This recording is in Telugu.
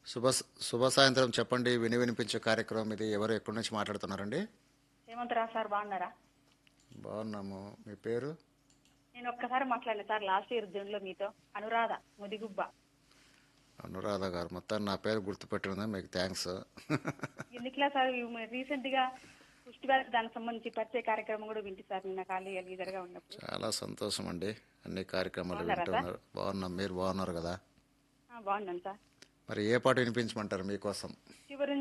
శుభ శుభ సాయంత్రం చెప్పండి. వినిపించే కార్యక్రమం ఇది. ఎవరు ఎక్కడి నుంచి మాట్లాడుతున్నారండి? హేమంతరావు సార్ బాగున్నారా? బాగున్నాము. మీ పేరు? నేను ఒక్కసారి మాట్లాడలేదు సార్ లాస్ట్ ఇయర్ జూన్లో మీతో. అనురాధ ముదిగుబ్బ. అనురాధ గారు. మొత్తం నా పేరు గుర్తుపెట్టినందుకు మీకు థ్యాంక్స్. ఎందుకులా సార్ రీసెంట్ గా పుష్టి వ్యాధి దానికి సంబంధించి పరిచయ కార్యక్రమం కూడా వింటి సార్ నిన్న ఖాళీ లీడర్ గా ఉన్నప్పుడు. చాలా సంతోషం అండి. అన్ని కార్యక్రమాలు బాగున్నారా వింటున్నారు. బాగున్నాం. మీరు బాగున్నారు కదా? బాగున్నాను సార్. మరి ఏ పాట వినిపించమంటారు మీకోసం? చివరి